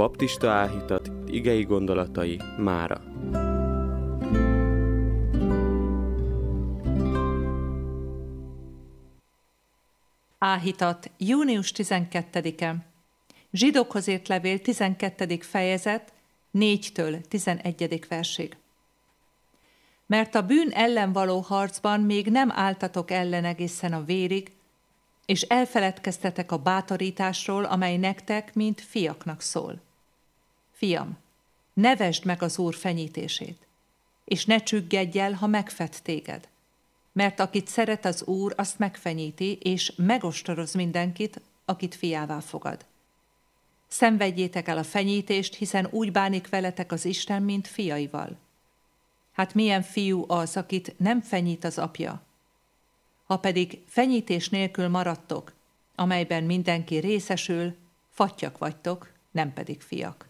baptista áhítat igei gondolatai mára. Áhítat, június 12-e. Zsidókhoz írt levél 12. fejezet, 4-től 11. versig. Mert a bűn ellen való harcban még nem álltatok ellen egészen a vérig, és elfeledkeztetek a bátorításról, amely nektek, mint fiaknak szól. Fiam, ne vesd meg az Úr fenyítését, és ne csüggedj el, ha megfed téged. Mert akit szeret az Úr, azt megfenyíti, és megostoroz mindenkit, akit fiává fogad. Szenvedjétek el a fenyítést, hiszen úgy bánik veletek az Isten, mint fiaival. Hát milyen fiú az, akit nem fenyít az apja? Ha pedig fenyítés nélkül maradtok, amelyben mindenki részesül, fattyak vagytok, nem pedig fiak.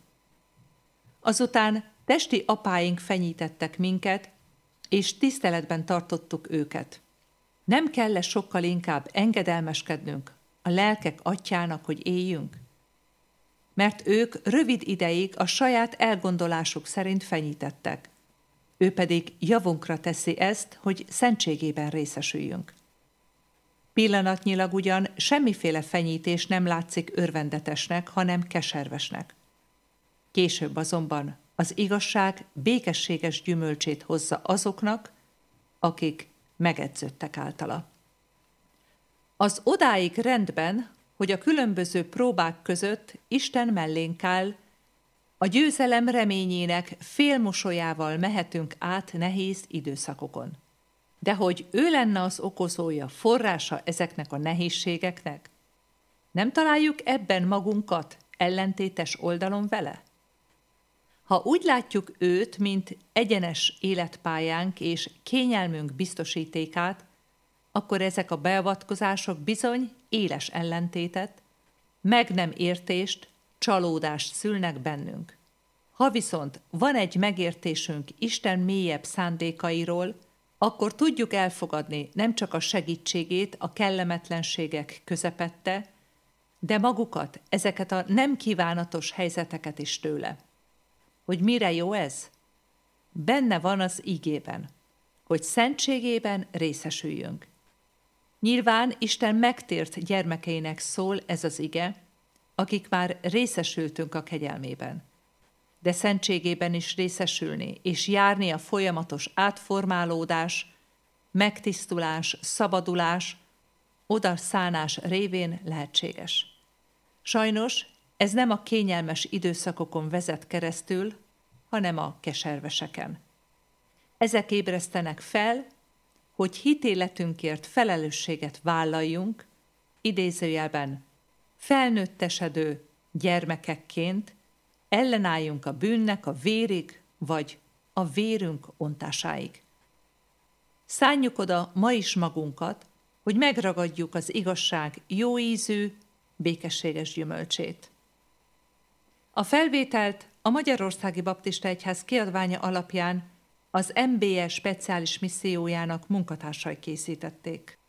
Azután testi apáink fenyítettek minket, és tiszteletben tartottuk őket. Nem kell-e sokkal inkább engedelmeskednünk a lelkek atyjának, hogy éljünk? Mert ők rövid ideig a saját elgondolásuk szerint fenyítettek. Ő pedig javunkra teszi ezt, hogy szentségében részesüljünk. Pillanatnyilag ugyan semmiféle fenyítés nem látszik örvendetesnek, hanem keservesnek. Később azonban az igazság békességes gyümölcsét hozza azoknak, akik megedződtek általa. Az odáig rendben, hogy a különböző próbák között Isten mellénk áll, a győzelem reményének félmosolyával mehetünk át nehéz időszakokon. De hogy ő lenne az okozója, forrása ezeknek a nehézségeknek, nem találjuk ebben magunkat ellentétes oldalon vele? Ha úgy látjuk őt, mint egyenes életpályánk és kényelmünk biztosítékát, akkor ezek a beavatkozások bizony éles ellentétet, meg nem értést, csalódást szülnek bennünk. Ha viszont van egy megértésünk Isten mélyebb szándékairól, akkor tudjuk elfogadni nem csak a segítségét a kellemetlenségek közepette, de magukat, ezeket a nem kívánatos helyzeteket is tőle. Hogy mire jó ez? Benne van az ígében, hogy szentségében részesüljünk. Nyilván Isten megtért gyermekeinek szól ez az ige, akik már részesültünk a kegyelmében. De szentségében is részesülni, és járni a folyamatos átformálódás, megtisztulás, szabadulás, odaszánás révén lehetséges. Sajnos ez nem a kényelmes időszakokon vezet keresztül, hanem a keserveseken. Ezek ébresztenek fel, hogy hitéletünkért felelősséget vállaljunk, idézőjelben felnőttesedő gyermekekként, ellenálljunk a bűnnek a vérig, vagy a vérünk ontásáig. Szánjuk oda ma is magunkat, hogy megragadjuk az igazság jó ízű, békességes gyümölcsét. A felvételt a Magyarországi Baptista Egyház kiadványa alapján az MBE speciális missziójának munkatársai készítették.